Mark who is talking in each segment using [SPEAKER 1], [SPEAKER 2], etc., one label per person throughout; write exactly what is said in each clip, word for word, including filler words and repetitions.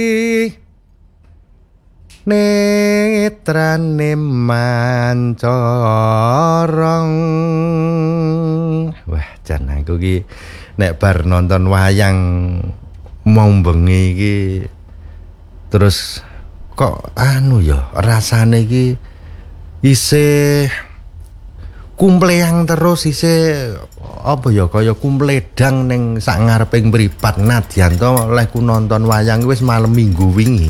[SPEAKER 1] netrane mancorong. Wah, jan aku ki nek bar nonton wayang mau bengi iki terus kok anu ya rasane iki isih kumpleang terus isih apa ya kaya kumpledang ning sak ngareping mripat nadyan to leh ku nonton wayang wis malam minggu wingi.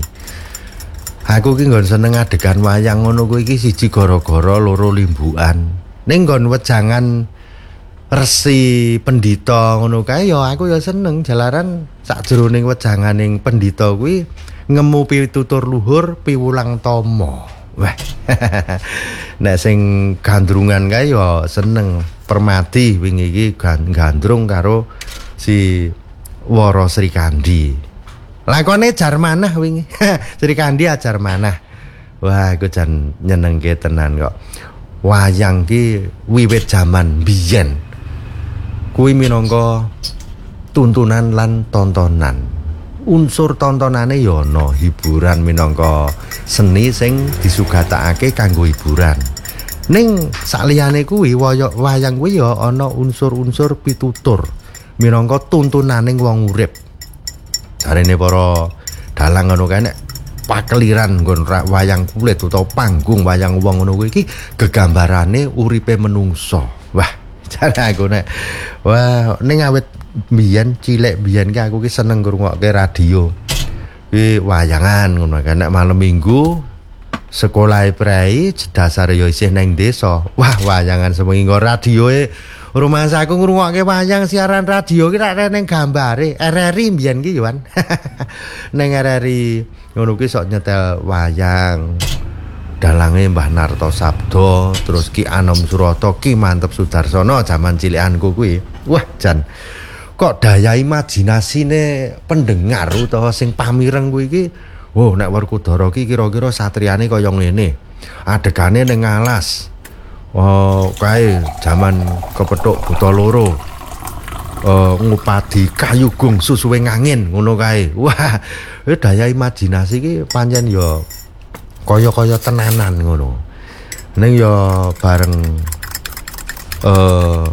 [SPEAKER 1] Aku ki nggon seneng adegan wayang ngono kuwi iki siji gara-gara loro limbukan. Ning nggon wejangan Resi Pendhita ngono kae ya aku ya seneng jalaran sakjroning wejanganing pendhita kuwi ngemu pitutur luhur piwulang tama. Wah. Nek sing gandrungan kae ya seneng. Permati wingi iki gandrung karo si Wara Srikandi. Lakone jar manah wingi. Srikandi ajar manah. Wah, aku jan nyenengke tenan kok. Wayang ki wiwit jaman biyen. Kuwi minangka tuntunan lan tontonan. Unsur tontonane ya ana hiburan minangka seni sing disugatakake kanggo hiburan. Ning sakliyane kuwi wayang kuwi ya ana unsur-unsur pitutur minangka tuntunaning wong urip. Jarene para dalang ngono kae nek pakeliran nggon wayang kulit utawa panggung wayang wong ngono kuwi iki gegambarane uripe menungso. Wah, jare aku nek wah ning awit biyen cilik biyen ki aku ki seneng ngrungokke radio. Ki wayangan ngono kae nek malam minggu sekolah prei dasar ya isih neng desa. Wah, wayangan semengi nggo radioe rumah saku ngrungokke wayang siaran radio ki rak neng gambare R R I mbiyen ki Yohan. Neng R R I ngono ki sok nyetel wayang. Dalange Mbah Narto Sabdo, terus Ki Anom Surata, Ki Mantep Sudarsono jaman cilikanku kuwi. Wah, jan kok daya imajinasine pendengar utawa sing pamireng kuwi iki. Wow, nek Werkudara ki kira-kira satriane kaya ngene. Adegane ning alas. Oh, kae jaman kepethuk buta loro. Uh, ngupadi kayugung susuwe angin ngono kae. Wah, daya imajinasi ki pancen ya kaya-kaya tenanan ngono. Ning ya bareng eh uh,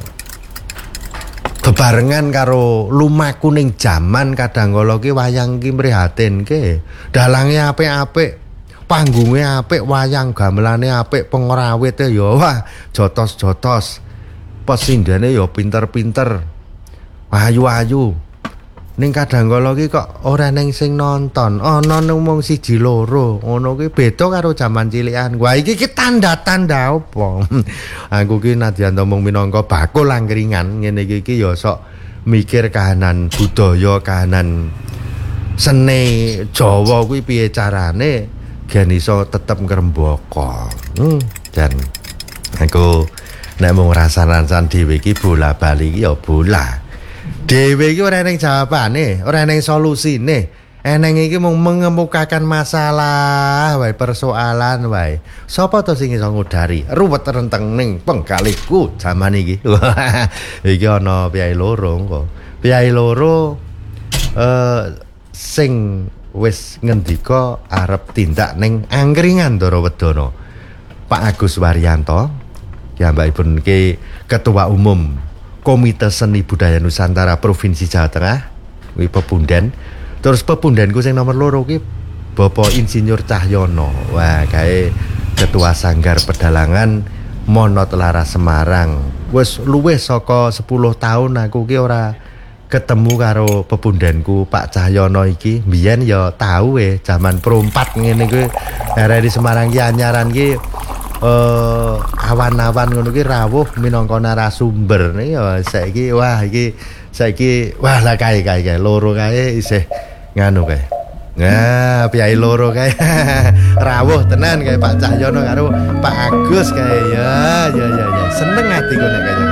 [SPEAKER 1] bebarengan karo lumaku ning jaman kadang-kala ki wayang ki mrihatinke. Dalange apik-apik, panggunge apik, wayang gamelane apik, pengrawite ya wah jotos-jotos. Pesindene ya pinter-pinter. Ayu-ayu. Ning kadang-kala ki kok ora ning sing nonton, ana mung siji loro. Ngono ki beda karo jaman cilikan. Wah, iki ki tanda-tanda apa? Aku ki nadyan mung minangka bakul angkringan ngene iki ki ya sok mikir kahanan budaya, kahanan seni Jawa kuwi piye carane gen iso tetep ngrembaka. Hmm, jan aku nek mung rasan-rasan dhewe iki bola-bali iki ya bola. Dewe iki ora eneng jawabane, ora eneng solusine. Eneng iki mung mengemukakan masalah wae, persoalan wae. Sapa to sing iso ngudari ruwet renteng ning penggalihku jaman iki. Iki ana piyai loro kok. Piyai loro eh sing wis ngendika arep tindak ning angkringan Ndara Wedana. Pak Agus Waryanto, piyambakipun ki Ketua Umum Komite Seni Budaya Nusantara Provinsi Jawa Tengah, kuwi pepundhen. Terus pepundhenku sing nomor loro ki Bapak Insinyur Cahyono. Wah, kae Ketua Sanggar Pedalangan Monot Laras Semarang. Wis luwih saka sepuluh tahun aku ki ora ketemu karo pepundhenku Pak Cahyono iki. Mbiyen ya tau we jaman perempat ngene kuwi R R I Semarang ki anyaran ki Uh, awan-awan ngono ki rawuh minangka narasumber nih ya saiki wah iki saiki wah lah kae kae kae loro kae isih nganu kae. Nah, piyai loro kae rawuh tenan kae Pak Cahyono karo Pak Agus kae ya ya ya ya seneng atiku nek kaya